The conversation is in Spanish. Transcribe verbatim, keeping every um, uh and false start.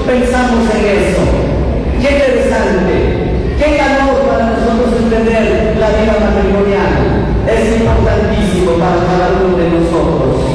pensamos en eso. Qué interesante, qué calor para nosotros entender la vida matrimonial. Es importantísimo para cada uno de nosotros.